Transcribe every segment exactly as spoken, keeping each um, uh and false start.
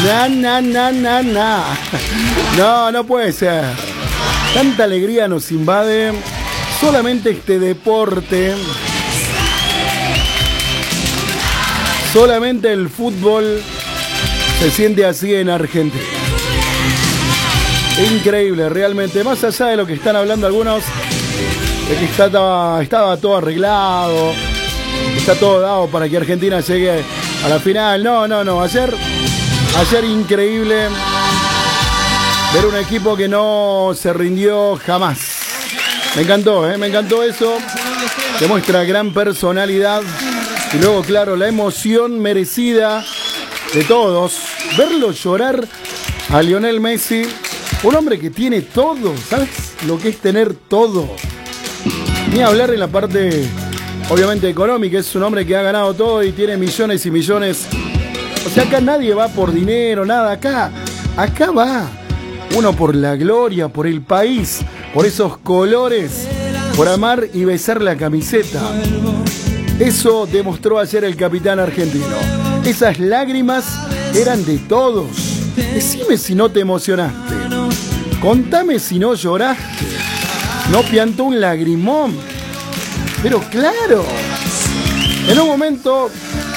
Na, na, na, na, na. No, no puede ser. Tanta alegría nos invade. Solamente este deporte. Solamente el fútbol se siente así en Argentina. Increíble, realmente. Más allá de lo que están hablando algunos, de que estaba, estaba todo arreglado, está todo dado para que Argentina llegue a la final. No, no, no. Ayer, ayer increíble ver un equipo que no se rindió jamás. Me encantó, ¿eh? Me encantó eso. Demuestra gran personalidad. Y luego, claro, la emoción merecida de todos. Verlo llorar a Lionel Messi. Un hombre que tiene todo. ¿Sabes lo que es tener todo? Ni hablar en la parte, obviamente, económica. Es un hombre que ha ganado todo y tiene millones y millones. O sea, acá nadie va por dinero, nada. Acá, acá va uno por la gloria, por el país, por esos colores, por amar y besar la camiseta. Eso demostró ayer el capitán argentino. Esas lágrimas eran de todos. Decime si no te emocionaste. Contame si no lloraste. No piantó un lagrimón. Pero claro, en un momento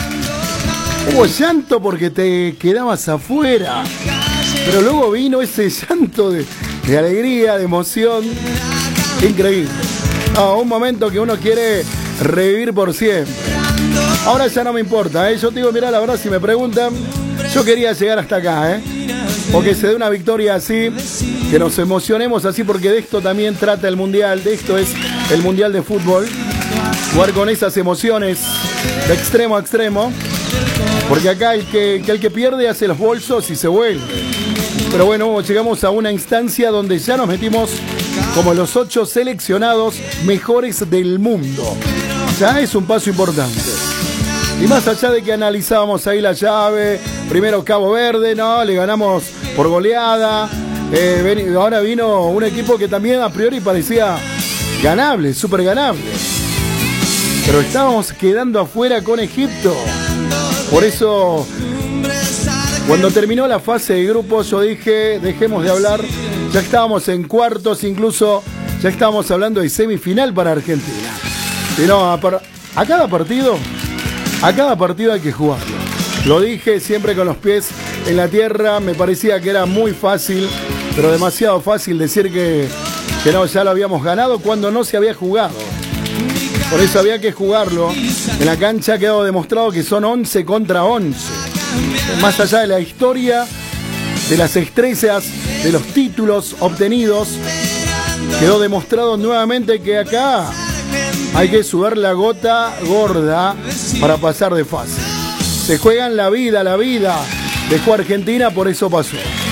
hubo llanto porque te quedabas afuera. Pero luego vino ese llanto de, de alegría, de emoción. Increíble. No, un momento que uno quiere revivir por siempre. Ahora ya no me importa, ¿eh? Yo te digo, mirá, la verdad, si me preguntan, yo quería llegar hasta acá, ¿eh? Porque se dé una victoria así, que nos emocionemos así, porque de esto también trata el Mundial. De esto es el Mundial de Fútbol. Jugar con esas emociones de extremo a extremo. Porque acá el que, que el que pierde hace los bolsos y se vuelve. Pero bueno, llegamos a una instancia donde ya nos metimos como los ocho seleccionados mejores del mundo. Ya es un paso importante. Y más allá de que analizábamos ahí la llave, primero Cabo Verde, no, le ganamos por goleada. Eh, ven, ahora vino un equipo que también a priori parecía ganable, súper ganable. Pero estábamos quedando afuera con Egipto. Por eso, cuando terminó la fase de grupos, yo dije, dejemos de hablar. Ya estábamos en cuartos, incluso ya estábamos hablando de semifinal para Argentina. Y no, a, a cada partido, a cada partido hay que jugarlo. Lo dije siempre con los pies en la tierra. Me parecía que era muy fácil, pero demasiado fácil decir que, que no, ya lo habíamos ganado cuando no se había jugado. Por eso había que jugarlo. En la cancha ha quedado demostrado que son once contra once. Más allá de la historia, de las estrellas, de los títulos obtenidos, quedó demostrado nuevamente que acá hay que sudar la gota gorda para pasar de fase. Se juegan la vida, la vida. Dejó Argentina, por eso pasó.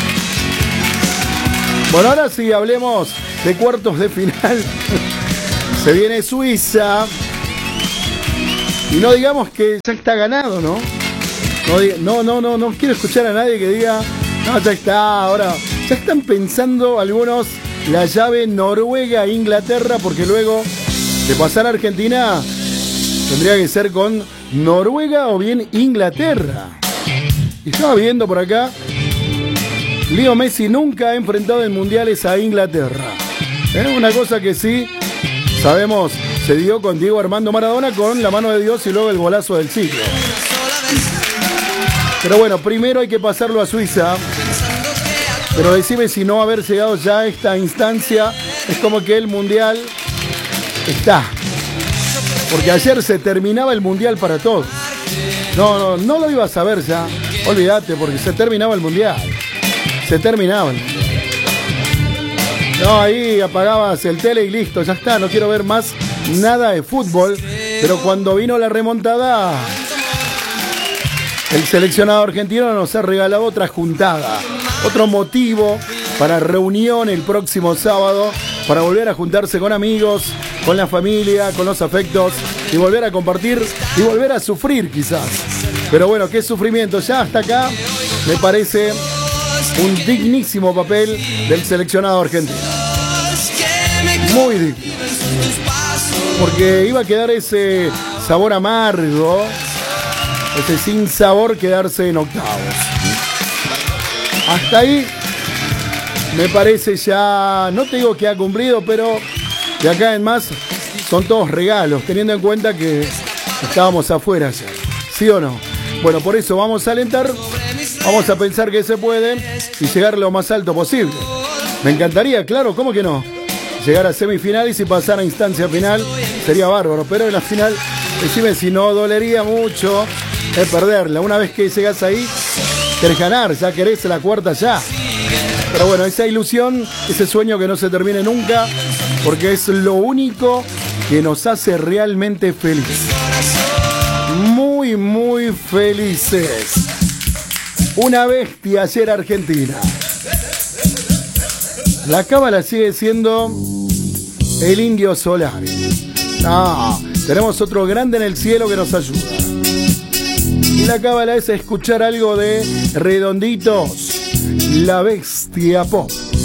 Bueno, ahora sí, hablemos de cuartos de final. Se viene Suiza. Y no digamos que ya está ganado, ¿no? No, no, no, no, no quiero escuchar a nadie que diga, no, ya está, ahora. Ya están pensando algunos la llave Noruega-Inglaterra, porque luego de pasar a Argentina tendría que ser con Noruega o bien Inglaterra. Y estaba viendo por acá, Leo Messi nunca ha enfrentado en mundiales a Inglaterra. ¿Eh? Una cosa que sí sabemos se dio con Diego Armando Maradona, con la mano de Dios y luego el golazo del siglo. Pero bueno, primero hay que pasarlo a Suiza. Pero decime si no haber llegado ya a esta instancia es como que el mundial está. Porque ayer se terminaba el mundial para todos. No, no, no lo ibas a ver ya. Olvídate, porque se terminaba el mundial. Se terminaba el mundial. No, ahí apagabas el tele y listo, ya está. No quiero ver más nada de fútbol. Pero cuando vino la remontada, el seleccionado argentino nos ha regalado otra juntada. Otro motivo para reunión el próximo sábado, para volver a juntarse con amigos, con la familia, con los afectos, y volver a compartir y volver a sufrir quizás. Pero bueno, qué sufrimiento. Ya hasta acá me parece un dignísimo papel del seleccionado argentino. Muy digno. Porque iba a quedar ese sabor amargo, ese sin sabor, quedarse en octavos. Hasta ahí me parece ya, no te digo que ha cumplido, pero de acá en más son todos regalos, teniendo en cuenta que estábamos afuera ya. ¿Sí o no? Bueno, por eso vamos a alentar, vamos a pensar que se puede y llegar lo más alto posible. Me encantaría, claro, ¿cómo que no? Llegar a semifinales y pasar a instancia final sería bárbaro, pero en la final, decime si no dolería mucho es perderla. Una vez que llegas ahí, querés ganar, ya querés la cuarta ya. Pero bueno, esa ilusión, ese sueño que no se termine nunca, porque es lo único que nos hace realmente felices. Muy, muy felices. Una bestia ayer Argentina. La cábala sigue siendo el Indio Solari. Ah, tenemos otro grande en el cielo que nos ayuda. Y la cábala es escuchar algo de Redonditos, la bestia pop.